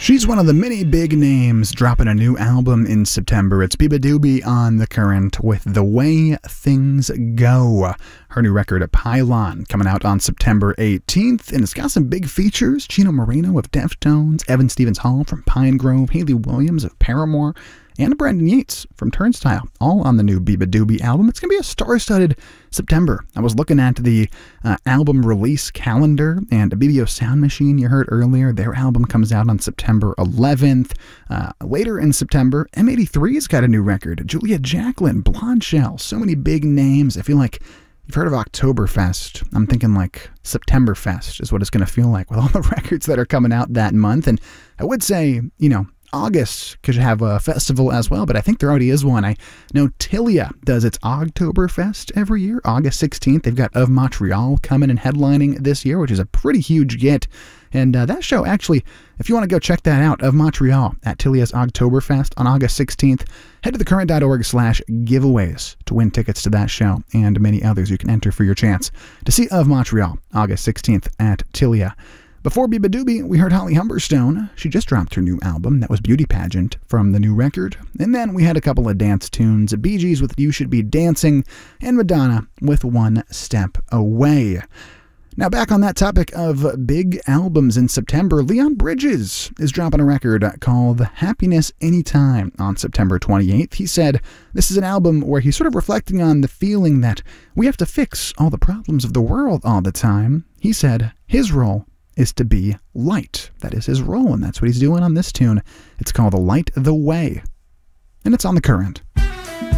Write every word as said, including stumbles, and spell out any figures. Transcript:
She's one of the many big names dropping a new album in September. It's beabadoobee on The Current with The Way Things Go. Her new record, Pylon, coming out on September eighteenth, and it's got some big features. Chino Moreno of Deftones, Evan Stevens Hall from Pinegrove, Hayley Williams of Paramore, and Brendan Yates from Turnstile, all on the new beabadoobee album. It's going to be a star-studded September. I was looking at the uh, album release calendar, and B B O Sound Machine, you heard earlier, their album comes out on September eleventh. Uh, later in September, M eighty-three's got a new record. Julia Jacklin, Blonde Shell, so many big names. I feel like you've heard of Oktoberfest. I'm thinking like Septemberfest is what it's going to feel like with all the records that are coming out that month. And I would say, you know, August could have a festival as well, but I think there already is one. I know Tilia does its Oktoberfest every year, August sixteenth. They've got Of Montreal coming and headlining this year, which is a pretty huge get. And uh, that show, actually, if you want to go check that out, Of Montreal at Tilia's Oktoberfest on August sixteenth, head to thecurrent.org slash giveaways to win tickets to that show and many others you can enter for your chance to see Of Montreal, August sixteenth at Tilia. Before beabadoobee, we heard Holly Humberstone. She just dropped her new album. That was Beauty Pageant from the new record. And then we had a couple of dance tunes. Bee Gees with You Should Be Dancing, and Madonna with One Step Away. Now back on that topic of big albums in September, Leon Bridges is dropping a record called Happiness Anytime on September twenty-eighth. He said this is an album where he's sort of reflecting on the feeling that we have to fix all the problems of the world all the time. He said his role is to be light. That is his role, and that's what he's doing on this tune. It's called Light the Way, and it's on The Current.